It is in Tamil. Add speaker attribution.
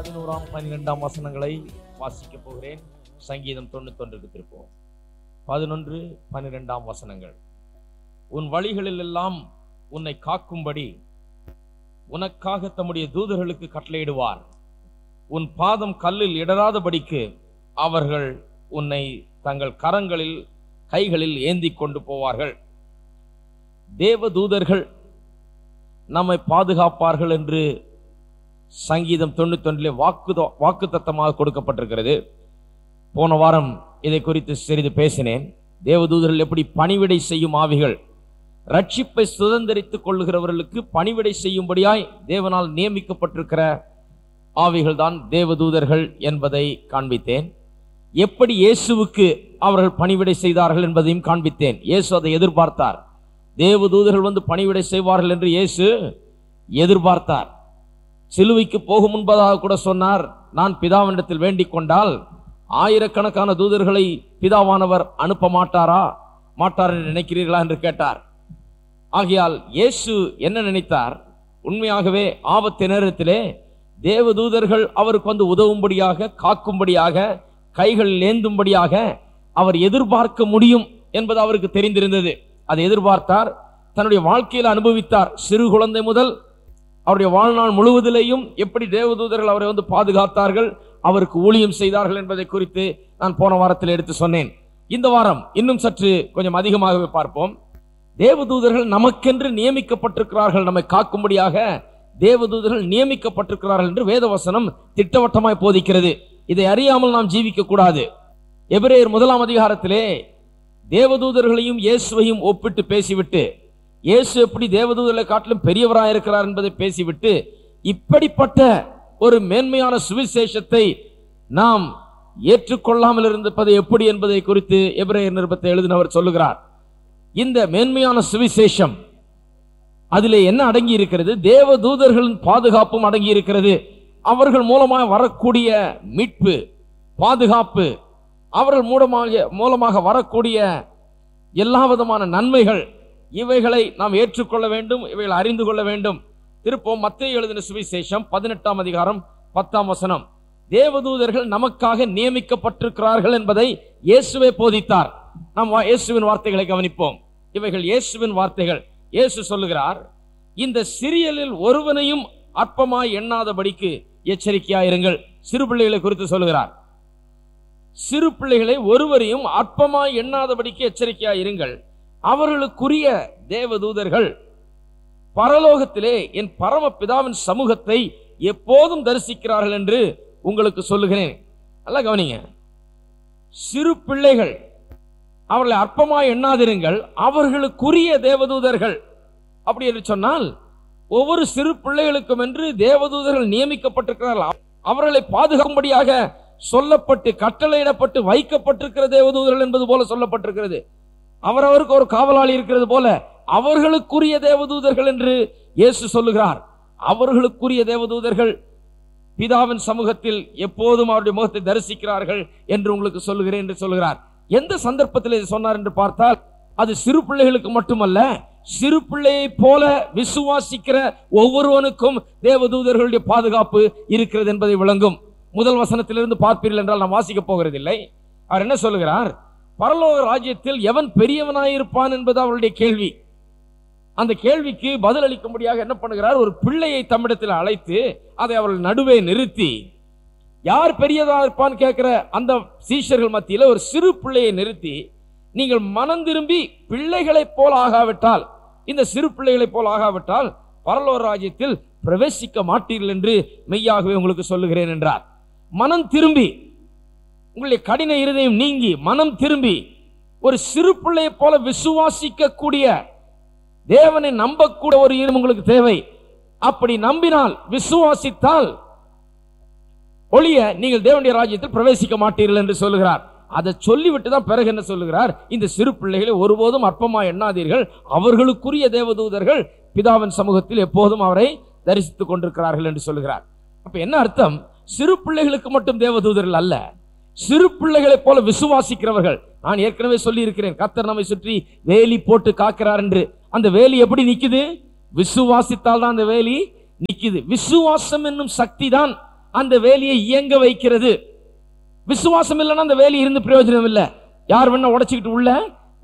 Speaker 1: 11 12 வசனங்களை வாசிக்க போகிறேன். சங்கீதம் 91 திருப்போம். 11 12 வசனங்கள். உன் வழிகளில் எல்லாம் உன்னை காக்கும்படி உனக்காக தம்முடைய தூதர்களுக்கு கட்டளையிடுவார். உன் பாதம் கல்லில் இடராதபடிக்கு அவர்கள் உன்னை தங்கள் கைகளில் ஏந்தி கொண்டு போவார்கள். தேவ தூதர்கள் நம்மை பாதுகாப்பார்கள் என்று சங்கீதம் 91 வாக்குத்தத்தமாக கொடுக்கப்பட்டிருக்கிறது. போன வாரம் இதை குறித்து சிறிது பேசினேன். தேவதூதர்கள் எப்படி பணிவிடை செய்யும் ஆவிகள், ரட்சிப்பை சுதந்திரித்துக் கொள்ளுகிறவர்களுக்கு பணிவிடை செய்யும்படியாய் தேவனால் நியமிக்கப்பட்டிருக்கிற ஆவிகள் தான் தேவதூதர்கள் என்பதை காண்பித்தேன். எப்படி இயேசுவுக்கு அவர்கள் பணிவிடை செய்தார்கள் என்பதையும் காண்பித்தேன். இயேசு அதை எதிர்பார்த்தார். தேவதூதர்கள் வந்து பணிவிடை செய்வார்கள் என்று இயேசு எதிர்பார்த்தார். சிலுவைக்கு போகும் முன்பதாக கூட சொன்னார், நான் பிதாவினிடத்தில் வேண்டிக் கொண்டால் ஆயிரக்கணக்கான தூதர்களை பிதாவானவர் அனுப்ப மாட்டார் என்று நினைக்கிறீர்களா என்று கேட்டார். ஆகையால் இயேசு என்ன நினைத்தார்? உண்மையாகவே ஆபத்து நேரத்திலே தேவதூதர்கள் அவருக்கு வந்து உதவும்படியாக, காக்கும்படியாக, கைகள் ஏந்தும்படியாக அவர் எதிர்பார்க்க முடியும் என்பது அவருக்கு தெரிந்திருந்தது. அதை எதிர்பார்த்தார், தன்னுடைய வாழ்க்கையில் அனுபவித்தார். சிறு குழந்தை முதல் அவருடைய வாழ்நாள் முழுவதிலேயும் எப்படி தேவதூதர்கள் அவரை வந்து பாதுகாத்தார்கள், அவருக்கு ஊழியம் செய்தார்கள் என்பதை குறித்து நான் போன வாரத்தில் எடுத்து சொன்னேன். இந்த வாரம் இன்னும் சற்று கொஞ்சம் அதிகமாகவே பார்ப்போம். தேவதூதர்கள் நமக்கென்று நியமிக்கப்பட்டிருக்கிறார்கள், நம்மை காக்கும்படியாக தேவதூதர்கள் நியமிக்கப்பட்டிருக்கிறார்கள் என்று வேதவசனம் திட்டவட்டமாய் போதிக்கிறது. இதை அறியாமல் நாம் ஜீவிக்க கூடாது. எபிரேயர் 1 அதிகாரத்திலே தேவதூதர்களையும் இயேசுவையும் ஒப்பிட்டு பேசிவிட்டு, இயேசு எப்படி தேவதூதர்களை காட்டிலும் பெரியவராக இருக்கிறார் என்பதை பேசிவிட்டு, இப்படிப்பட்ட ஒரு மேன்மையான சுவிசேஷத்தை நாம் ஏற்றுக்கொள்ளாமல் இருந்திருப்பது எப்படி என்பதை குறித்து எபிரேயர் நிருபத்தை எழுதினவர் சொல்லுகிறார். இந்த மேன்மையான சுவிசேஷம் அதிலே என்ன அடங்கி இருக்கிறது? தேவதூதர்களின் பாதுகாப்பும் அடங்கி இருக்கிறது. அவர்கள் மூலமாக வரக்கூடிய மீட்பு, பாதுகாப்பு, அவர்கள் மூலமாக வரக்கூடிய எல்லா விதமான நன்மைகள், இவைகளை நாம் ஏற்றுக்கொள்ள வேண்டும், இவைகளை அறிந்து கொள்ள வேண்டும். திருப்போம் மத்தேயு எழுதின சுவிசேஷம் 18 அதிகாரம் 10 வசனம். தேவதூதர்கள் நமக்காக நியமிக்கப்பட்டிருக்கிறார்கள் என்பதை இயேசுவே போதித்தார். நாம் இயேசுவின் வார்த்தைகளை கவனிப்போம். இவைகள் இயேசுவின் வார்த்தைகள். இயேசு சொல்லுகிறார், இந்த சிறியலில் ஒருவனையும் அற்பமாய் எண்ணாதபடிக்கு எச்சரிக்கையாயிருங்கள். சிறு பிள்ளைகளை குறித்து சொல்லுகிறார். சிறு பிள்ளைகளை ஒருவரையும் அற்பமாய் எண்ணாதபடிக்கு எச்சரிக்கையாயிருங்கள். அவர்களுக்குரிய தேவதூதர்கள் பரலோகத்திலே என் பரம பிதாவின் சமூகத்தை எப்போதும் தரிசிக்கிறார்கள் என்று உங்களுக்கு சொல்லுகிறேன். நல்லா கவனிங்க. சிறு பிள்ளைகள், அவர்களை அற்பமாய் எண்ணாதிருங்கள், அவர்களுக்குரிய தேவதூதர்கள். அப்படி என்று சொன்னால் ஒவ்வொரு சிறு பிள்ளைகளுக்கும் என்று தேவதூதர்கள் நியமிக்கப்பட்டிருக்கிறார்கள். அவர்களை பாதுகாக்கும்படியாக சொல்லப்பட்டு கட்டளையிடப்பட்டு வைக்கப்பட்டிருக்கிற தேவதூதர்கள் என்பது போல சொல்லப்பட்டிருக்கிறது. அவரவருக்கு ஒரு காவலாளி இருக்கிறது போல அவர்களுக்குரிய தேவதூதர்கள் என்று இயேசு சொல்லுகிறார். அவர்களுக்குரிய தேவதூதர்கள் பிதாவின் சமூகத்தில் எப்போதும் அவருடைய முகத்தை தரிசிக்கிறார்கள் என்று உங்களுக்கு சொல்லுகிறேன் என்று சொல்லுகிறார். எந்த சந்தர்ப்பத்தில் இது சொன்னார் என்று பார்த்தால், அது சிறு பிள்ளைகளுக்கு மட்டுமல்ல, சிறு பிள்ளையை போல விசுவாசிக்கிற ஒவ்வொருவனுக்கும் தேவதூதர்களுடைய பாதுகாப்பு இருக்கிறது என்பதை விளங்கும். முதல் வசனத்திலிருந்து பார்ப்பீர்கள் என்றால் நாம் வாசிக்க போகிறதில்லை. அவர் என்ன சொல்லுகிறார்? பரலோக ராஜ்யத்தில் எவன் பெரியவனாயிருப்பான் என்பது அவருடைய கேள்வி. அந்த கேள்விக்கு பதில் அளிக்கும்படியாக என்ன பண்ணுகிறார்? ஒரு பிள்ளையை தம்மிடத்தில் அழைத்து அதை அவர்கள் நடுவே நிறுத்தி, யார் பெரியதா இருப்பான் கேட்கிற அந்த சீஷர்கள் மத்தியில் ஒரு சிறு பிள்ளையை நிறுத்தி, நீங்கள் மனம் திரும்பி பிள்ளைகளைப் போல ஆகாவிட்டால், இந்த சிறு பிள்ளைகளைப் போல ஆகாவிட்டால் பரலோக ராஜ்யத்தில் பிரவேசிக்க மாட்டீர்கள் என்று மெய்யாகவே உங்களுக்கு சொல்லுகிறேன் என்றார். மனம் திரும்பி, உங்களுடைய கடின இருதயம் நீங்கி மனம் திரும்பி ஒரு சிறு பிள்ளையை போல விசுவாசிக்க கூடிய, தேவனை நம்பக்கூடிய ஒரு இருதயம் உங்களுக்கு தேவை. அப்படி நம்பினால், விசுவாசித்தால் ஒளிய நீங்கள் தேவனுடைய ராஜ்யத்தில் பிரவேசிக்க மாட்டீர்கள் என்று சொல்லுகிறார். அதை சொல்லிவிட்டு தான் பிறகு என்ன சொல்லுகிறார்? இந்த சிறு பிள்ளைகளை ஒருபோதும் அற்பமா எண்ணாதீர்கள், அவர்களுக்குரிய தேவதூதர்கள் பிதாவின் சமூகத்தில் எப்போதும் அவரை தரிசித்துக் கொண்டிருக்கிறார்கள் என்று சொல்லுகிறார். அப்ப என்ன அர்த்தம்? சிறு பிள்ளைகளுக்கு மட்டும் தேவதூதர்கள் அல்ல, சிறு பிள்ளைகளை போல விசுவாசிக்கிறவர்கள். நான் ஏற்கனவே சொல்லி இருக்கிறேன், கர்த்தர் நம்மை சுற்றி வேலி போட்டு காக்கிறார் என்று. அந்த வேலி எப்படி நிக்குது? விசுவாசித்தால் தான் அந்த வேலி நிக்குது. விசுவாசம் என்னும் சக்தி தான் அந்த வேலியை இயங்க வைக்கிறது. விசுவாசம் இல்லைன்னா அந்த வேலி இருந்து பிரயோஜனம் இல்லை. யார் வேணா உடைச்சுக்கிட்டு உள்ள